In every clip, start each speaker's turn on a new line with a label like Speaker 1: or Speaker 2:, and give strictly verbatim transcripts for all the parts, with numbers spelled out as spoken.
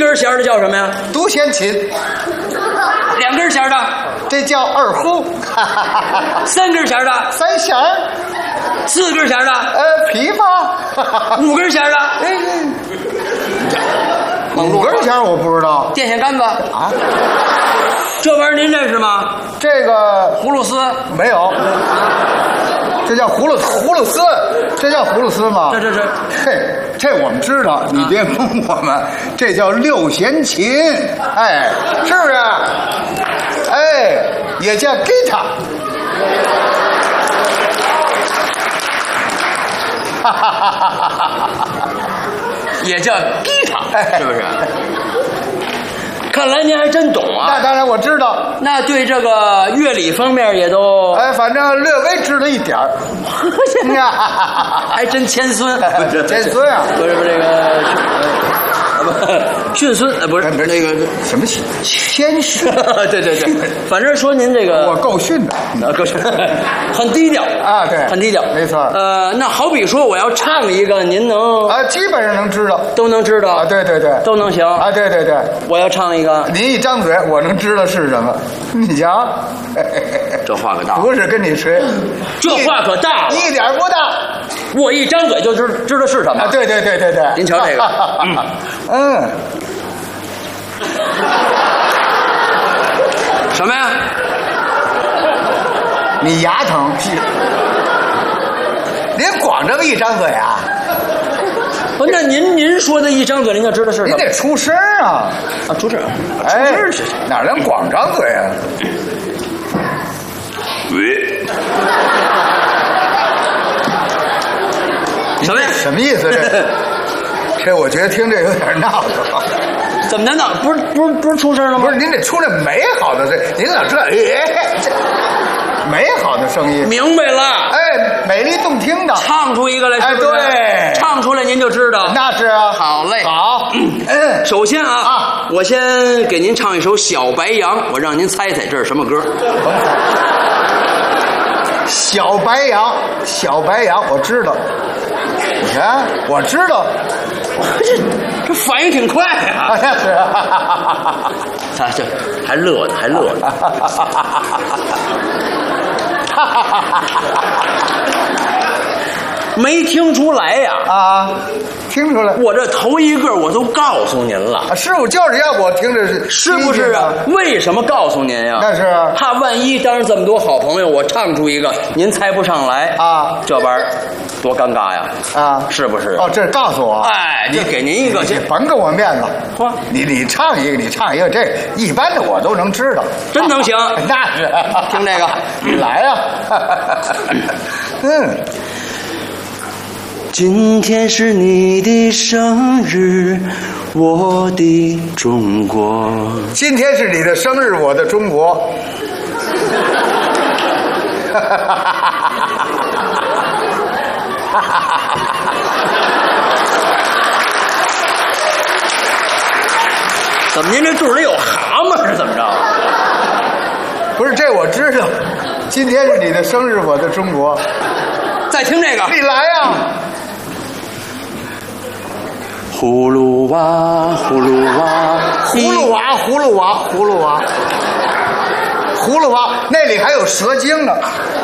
Speaker 1: 根弦的叫什么呀？
Speaker 2: 独弦琴。
Speaker 1: 两根弦的，
Speaker 2: 这叫二胡。
Speaker 1: 三根弦的，
Speaker 2: 三弦。
Speaker 1: 四根弦的，
Speaker 2: 呃，琵琶。
Speaker 1: 五根弦的，
Speaker 2: 五根弦我不知道。
Speaker 1: 电线杆子
Speaker 2: 啊，
Speaker 1: 这玩意儿您认识吗？
Speaker 2: 这个
Speaker 1: 葫芦丝
Speaker 2: 没有。这叫葫芦葫芦丝，这叫葫芦丝吗？
Speaker 1: 这这这，
Speaker 2: 嘿，这我们知道，你别蒙我们，这叫六弦琴，哎，是不是？哎，也叫 guitar。哈哈哈哈哈！
Speaker 1: 也叫 guitar， 是不是？看来您还真懂啊！
Speaker 2: 那当然我知道。
Speaker 1: 那对这个乐理方面也都……
Speaker 2: 哎，反正略微知道一点儿。
Speaker 1: 还真谦孙，
Speaker 2: 谦孙啊！
Speaker 1: 不是不是这个，不逊孙，呃，不是不是那个
Speaker 2: 什么谦逊？
Speaker 1: 对对对，反正说您这个
Speaker 2: 我够逊的，
Speaker 1: 啊，够逊，很低调
Speaker 2: 啊，对，
Speaker 1: 很低调，
Speaker 2: 没错。
Speaker 1: 呃，那好比说我要唱一个，您能
Speaker 2: 啊，基本上能知道，
Speaker 1: 都能知道
Speaker 2: 啊，对对对，
Speaker 1: 都能行
Speaker 2: 啊，对对对。
Speaker 1: 我要唱一个，
Speaker 2: 您一张嘴，我能知道是什么。你瞧，
Speaker 1: 这话可大，
Speaker 2: 不是跟你吹，
Speaker 1: 这话可大了，
Speaker 2: 一点不大。
Speaker 1: 我一张嘴就知知道是什么。
Speaker 2: 啊，对对对对对，
Speaker 1: 您瞧这个，
Speaker 2: 嗯嗯，
Speaker 1: 什么呀？
Speaker 2: 你牙疼？您光这么一张嘴啊？
Speaker 1: 不，那您您说的一张嘴，您就知道是什么？
Speaker 2: 您得出声啊！
Speaker 1: 啊，出声，
Speaker 2: 哎，
Speaker 1: 出声是
Speaker 2: 哪能光张嘴啊？
Speaker 1: 喂，什么呀？
Speaker 2: 什么意思？这这，我觉得听这有点闹腾。
Speaker 1: 怎么的呢？不是不是不是出声了吗？
Speaker 2: 不是，您得出这美好的声，您老这哎，这美好的声音。
Speaker 1: 明白了。
Speaker 2: 哎，美丽动听的，
Speaker 1: 唱出一个来，
Speaker 2: 哎，
Speaker 1: 是不是？
Speaker 2: 对，
Speaker 1: 唱出来您就知道。
Speaker 2: 那是啊。
Speaker 1: 好嘞，
Speaker 2: 好。嗯，
Speaker 1: 首先啊
Speaker 2: 啊，
Speaker 1: 我先给您唱一首《小白杨》，我让您猜猜这是什么歌。
Speaker 2: 小白杨，小白杨，我知道。你看，我知道。
Speaker 1: 这这反应挺快啊！
Speaker 2: 是啊。
Speaker 1: 他这还乐呢，还乐呢。没听出来呀？
Speaker 2: 啊，听出来。
Speaker 1: 我这头一个我都告诉您了。
Speaker 2: 啊，师傅就是要我听着是
Speaker 1: 是不是啊？为什么告诉您呀？
Speaker 2: 那是
Speaker 1: 怕万一当着这么多好朋友，我唱出一个您猜不上来
Speaker 2: 啊，
Speaker 1: 这玩意儿多尴尬呀！
Speaker 2: 啊，
Speaker 1: 是不是？
Speaker 2: 哦，这告诉我。
Speaker 1: 哎，你给您一个，
Speaker 2: 你甭给我面子。
Speaker 1: 嚯，
Speaker 2: 你你唱一个，你唱一个，这一般的我都能知道。
Speaker 1: 真能行？
Speaker 2: 那是。
Speaker 1: 听这个，
Speaker 2: 你来呀。嗯。
Speaker 1: 今天是你的生日，我的中国。
Speaker 2: 今天是你的生日，我的中国。
Speaker 1: 怎么您这肚里有蛤蟆是怎么着？
Speaker 2: 不是，这我知道。今天是你的生日，我的中国。
Speaker 1: 再听这个，
Speaker 2: 你来呀。
Speaker 1: 葫芦娃，葫芦娃，
Speaker 2: 葫芦娃，葫芦娃，葫芦娃，葫芦娃，那里还有蛇精呢。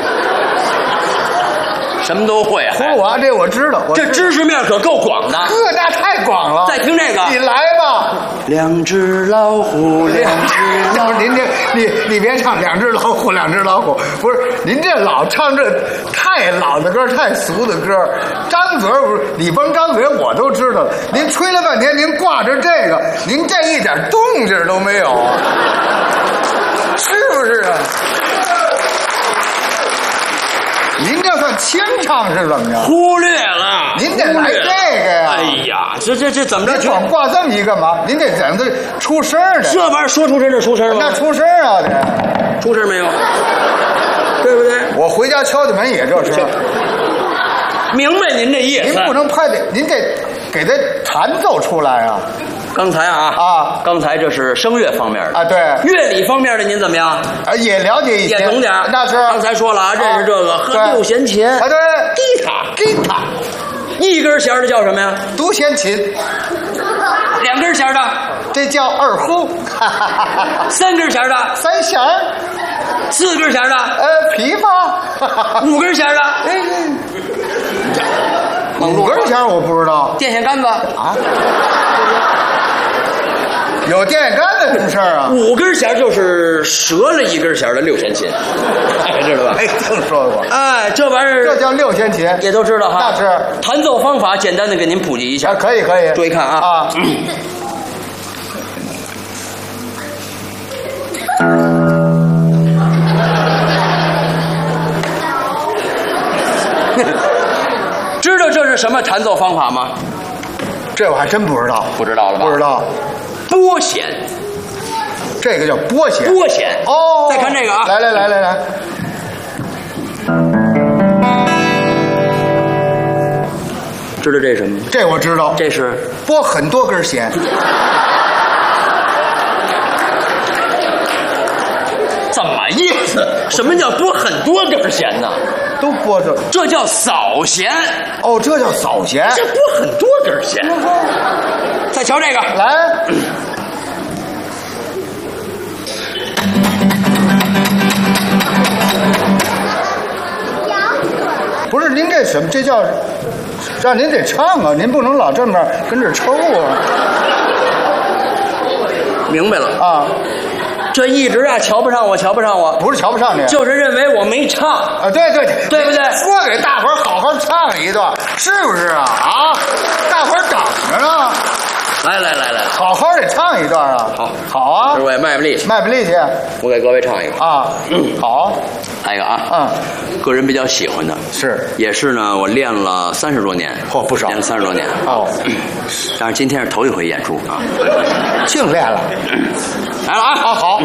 Speaker 1: 什么都会啊！
Speaker 2: 葫芦娃，这我知道，我
Speaker 1: 这知识面可够广的。
Speaker 2: 呵，那太广了。
Speaker 1: 再听这个，
Speaker 2: 你来吧。
Speaker 1: 两只老虎，两只老虎。
Speaker 2: 您这，你你别唱两只老虎，两只老虎，不是您这老唱这太老的歌，太俗的歌，张嘴不是你甭张嘴，我都知道了。您吹了半天，您挂着这个，您这一点动静都没有，是不是啊？您这算清唱是怎么着？
Speaker 1: 忽略了，
Speaker 2: 您得来这个呀！
Speaker 1: 哎呀，这这这怎么着？
Speaker 2: 你光挂这么一干嘛？您得整的出声的。
Speaker 1: 这玩意儿说出声就出声吗？
Speaker 2: 那出声啊，得
Speaker 1: 出声没有？对不对？
Speaker 2: 我回家敲敲门也这声。
Speaker 1: 明白您这意思。
Speaker 2: 您不能拍的，您得给他弹奏出来啊。
Speaker 1: 刚才啊
Speaker 2: 啊，
Speaker 1: 刚才这是声乐方面的
Speaker 2: 啊，对，
Speaker 1: 乐理方面的您怎么样？
Speaker 2: 啊，也了解一些，
Speaker 1: 也懂点。
Speaker 2: 那是
Speaker 1: 刚才说了啊，认识这个和六弦琴
Speaker 2: 啊，对，
Speaker 1: 吉他，
Speaker 2: 吉他，
Speaker 1: 一根弦的叫什么呀？
Speaker 2: 独弦琴，
Speaker 1: 两根弦的，
Speaker 2: 这叫二胡。
Speaker 1: 三根弦的，
Speaker 2: 三弦儿，
Speaker 1: 四根弦的，
Speaker 2: 呃，琵琶。
Speaker 1: 五根弦的，
Speaker 2: 哎，五根弦我不知道
Speaker 1: 电线杆子
Speaker 2: 啊。有电线杆子什么事儿啊？
Speaker 1: 五根弦就是折了一根弦的六弦琴，哎，知道吧？
Speaker 2: 没听说过。
Speaker 1: 哎，这玩意儿
Speaker 2: 这叫六弦琴，
Speaker 1: 也都知道哈。
Speaker 2: 那是
Speaker 1: 弹奏方法，简单的给您普及一下。
Speaker 2: 啊，可以可以。
Speaker 1: 注意看啊
Speaker 2: 啊。
Speaker 1: 知道这是什么弹奏方法吗？
Speaker 2: 这我还真不知道。
Speaker 1: 不知道了吧？
Speaker 2: 不知道。
Speaker 1: 拨弦，
Speaker 2: 这个叫拨弦。
Speaker 1: 拨弦。
Speaker 2: 哦。
Speaker 1: 再看这个啊。
Speaker 2: 来来来来来。
Speaker 1: 知道这是什么？
Speaker 2: 这我知道。
Speaker 1: 这是
Speaker 2: 拨很多根弦。
Speaker 1: 怎么意思？什么叫拨很多根弦呢？
Speaker 2: 都拨着。
Speaker 1: 这叫扫弦。
Speaker 2: 哦，这叫扫弦。
Speaker 1: 这拨很多根弦。再瞧这个，
Speaker 2: 来。不是您这什么？这叫让您得唱啊！您不能老这么跟这抽啊！
Speaker 1: 明白了
Speaker 2: 啊！
Speaker 1: 这一直啊瞧不上我，瞧不上我，
Speaker 2: 不是瞧不上你，
Speaker 1: 就是认为我没唱
Speaker 2: 啊！对对对，
Speaker 1: 对不对？
Speaker 2: 说给大伙儿好好唱一段，是不是啊？啊！大伙儿等着呢。
Speaker 1: 来来来来，
Speaker 2: 好好得唱一段啊！
Speaker 1: 好，
Speaker 2: 好啊！
Speaker 1: 这我也卖不力气，
Speaker 2: 卖不力气。
Speaker 1: 我给各位唱一个
Speaker 2: 啊！嗯，好，
Speaker 1: 来一个啊！
Speaker 2: 嗯，
Speaker 1: 个人比较喜欢的，
Speaker 2: 是，
Speaker 1: 也是呢，我练了三十多年，
Speaker 2: 嚯，不少，
Speaker 1: 练了三十多年
Speaker 2: 哦。
Speaker 1: 但是今天是头一回演出啊，
Speaker 2: 净练了。
Speaker 1: 来了啊！
Speaker 2: 啊，好。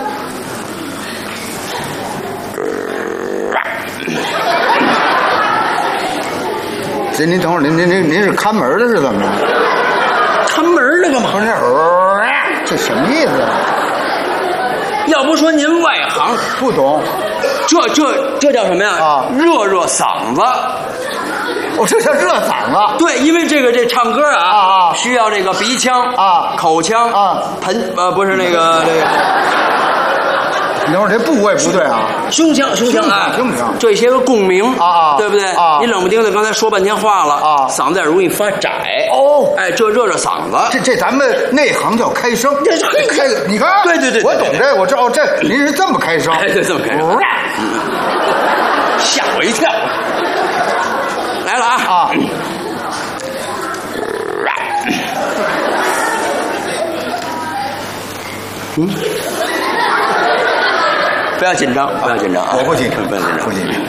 Speaker 2: 这您等会儿，您您您您是看门的是怎么着？
Speaker 1: 看门的干嘛？
Speaker 2: 不是，这什么意思啊？
Speaker 1: 要不说您外行，
Speaker 2: 不懂。
Speaker 1: 这这这叫什么呀？
Speaker 2: 啊，
Speaker 1: 热热嗓子。
Speaker 2: 哦，这叫热嗓子。
Speaker 1: 对，因为这个这唱歌啊，
Speaker 2: 啊
Speaker 1: 需要这个鼻腔
Speaker 2: 啊、
Speaker 1: 口腔
Speaker 2: 啊、
Speaker 1: 盆呃不是那个这个。
Speaker 2: 你等会儿这部位不对啊，
Speaker 1: 胸腔胸腔啊，
Speaker 2: 胸腔
Speaker 1: 这些个共鸣
Speaker 2: 啊，
Speaker 1: 对不对？
Speaker 2: 啊，
Speaker 1: 你冷不丁的刚才说半天话了
Speaker 2: 啊，
Speaker 1: 嗓子眼容易发窄
Speaker 2: 哦。
Speaker 1: 哎，这热热嗓子，
Speaker 2: 这这咱们内行叫开声，
Speaker 1: 这
Speaker 2: 开，你看，
Speaker 1: 对对对，
Speaker 2: 我懂这，我知道这您是这么开声，
Speaker 1: 哎，对，这么开声，吓我一跳。来了啊
Speaker 2: 啊！
Speaker 1: 嗯。不要紧张，不要紧张啊！
Speaker 2: 我不紧张，
Speaker 1: 不要紧张，
Speaker 2: 不紧张。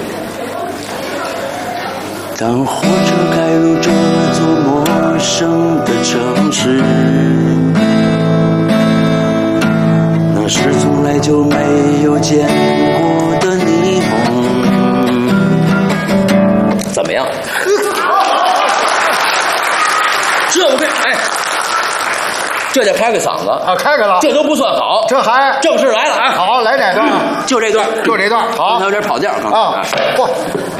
Speaker 1: 当火车开入这座陌生的城市，那是从来就没有见过的霓虹。怎么样？这我跟哎。这叫开个嗓子
Speaker 2: 啊，开开了，
Speaker 1: 这都不算好，
Speaker 2: 这还
Speaker 1: 正式来了啊！
Speaker 2: 好，来哪段？
Speaker 1: 就这段，
Speaker 2: 就这段，好，
Speaker 1: 还有点跑调
Speaker 2: 啊，嚯！